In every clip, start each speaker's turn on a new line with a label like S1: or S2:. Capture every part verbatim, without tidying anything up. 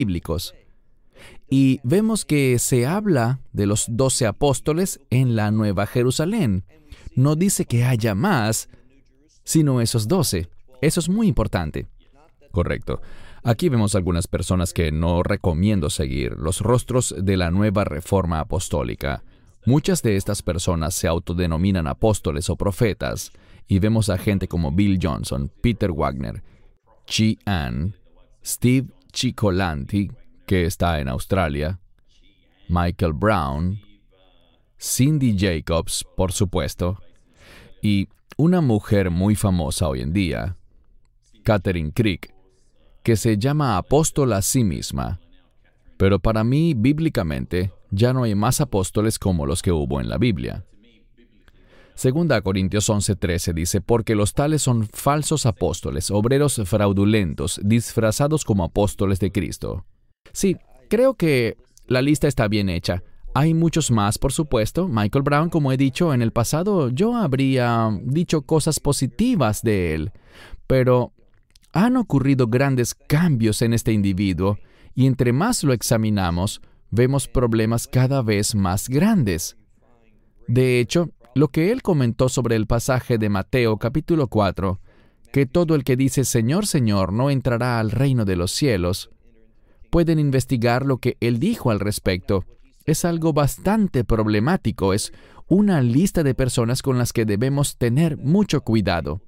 S1: bíblicos. Y vemos que se habla de los doce apóstoles en la Nueva Jerusalén. No dice que haya más, sino esos doce. Eso es muy importante. Correcto. Aquí vemos algunas personas que no recomiendo seguir, los rostros de la nueva reforma apostólica. Muchas de estas personas se autodenominan apóstoles o profetas, y vemos a gente como Bill Johnson, Peter Wagner, Chi Ann, Steve Cioccolanti, que está en Australia, Michael Brown, Cindy Jacobs, por supuesto, y una mujer muy famosa hoy en día, Catherine Crick, que se llama apóstol a sí misma. Pero para mí, bíblicamente, ya no hay más apóstoles como los que hubo en la Biblia. Segunda Corintios once trece dice, porque los tales son falsos apóstoles, obreros fraudulentos, disfrazados como apóstoles de Cristo. Sí, creo que la lista está bien hecha. Hay muchos más, por supuesto. Michael Brown, como he dicho en el pasado, yo habría dicho cosas positivas de él. Pero han ocurrido grandes cambios en este individuo, y entre más lo examinamos, vemos problemas cada vez más grandes. De hecho, lo que él comentó sobre el pasaje de Mateo capítulo cuatro, que todo el que dice Señor, Señor, no entrará al reino de los cielos, pueden investigar lo que él dijo al respecto. Es algo bastante problemático, es una lista de personas con las que debemos tener mucho cuidado.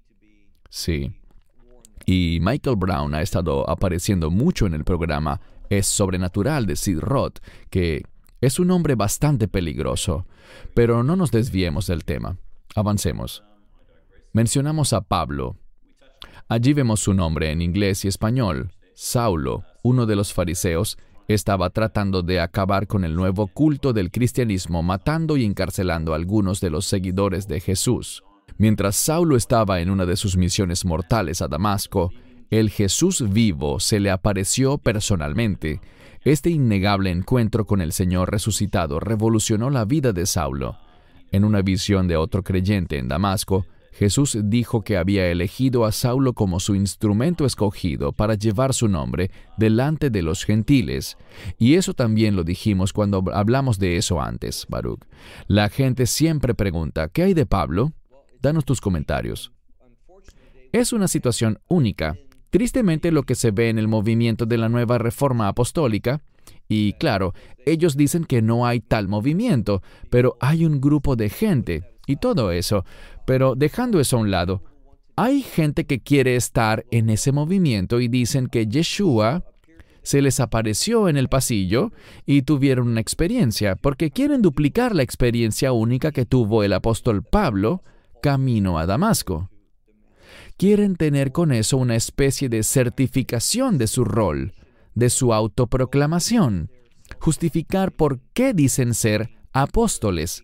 S1: Sí. Y Michael Brown ha estado apareciendo mucho en el programa Es Sobrenatural de Sid Roth, que es un hombre bastante peligroso. Pero no nos desviemos del tema. Avancemos. Mencionamos a Pablo. Allí vemos su nombre en inglés y español. Saulo, uno de los fariseos, estaba tratando de acabar con el nuevo culto del cristianismo, matando y encarcelando a algunos de los seguidores de Jesús. Mientras Saulo estaba en una de sus misiones mortales a Damasco, el Jesús vivo se le apareció personalmente. Este innegable encuentro con el Señor resucitado revolucionó la vida de Saulo. En una visión de otro creyente en Damasco, Jesús dijo que había elegido a Saulo como su instrumento escogido para llevar su nombre delante de los gentiles. Y eso también lo dijimos cuando hablamos de eso antes, Baruch. La gente siempre pregunta, ¿qué hay de Pablo? Danos tus comentarios. Es una situación única. Tristemente lo que se ve en el movimiento de la nueva reforma apostólica, y claro, ellos dicen que no hay tal movimiento, pero hay un grupo de gente, y todo eso. Pero dejando eso a un lado, hay gente que quiere estar en ese movimiento y dicen que Yeshua se les apareció en el pasillo y tuvieron una experiencia, porque quieren duplicar la experiencia única que tuvo el apóstol Pablo camino a Damasco. Quieren tener con eso una especie de certificación de su rol, de su autoproclamación, justificar por qué dicen ser apóstoles.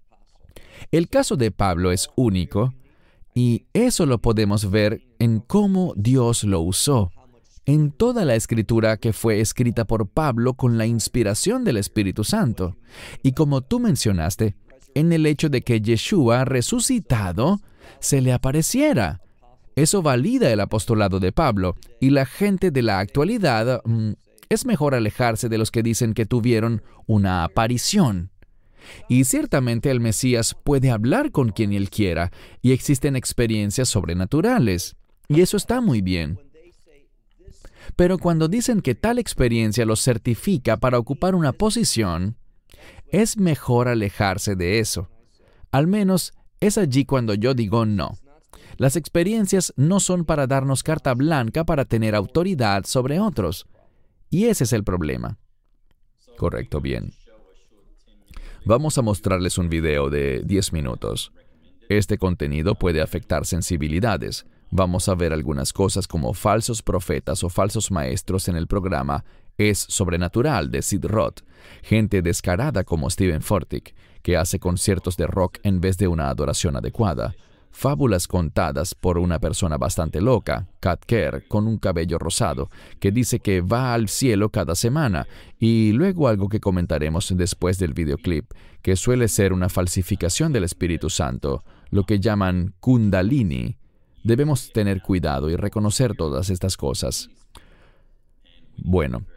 S1: El caso de Pablo es único, y eso lo podemos ver en cómo Dios lo usó, en toda la escritura que fue escrita por Pablo con la inspiración del Espíritu Santo. Y como tú mencionaste, en el hecho de que Yeshua resucitado se le apareciera. Eso valida el apostolado de Pablo, y la gente de la actualidad mm, es mejor alejarse de los que dicen que tuvieron una aparición. Y ciertamente el Mesías puede hablar con quien él quiera, y existen experiencias sobrenaturales, y eso está muy bien. Pero cuando dicen que tal experiencia los certifica para ocupar una posición, es mejor alejarse de eso. Al menos es allí cuando yo digo no. Las experiencias no son para darnos carta blanca para tener autoridad sobre otros. Y ese es el problema. Correcto, bien. Vamos a mostrarles un video de diez minutos. Este contenido puede afectar sensibilidades. Vamos a ver algunas cosas como falsos profetas o falsos maestros en el programa Es Sobrenatural de Sid Roth, gente descarada como Stephen Furtick, que hace conciertos de rock en vez de una adoración adecuada, fábulas contadas por una persona bastante loca, Kat Kerr, con un cabello rosado, que dice que va al cielo cada semana, y luego algo que comentaremos después del videoclip, que suele ser una falsificación del Espíritu Santo, lo que llaman Kundalini. Debemos tener cuidado y reconocer todas estas cosas. Bueno,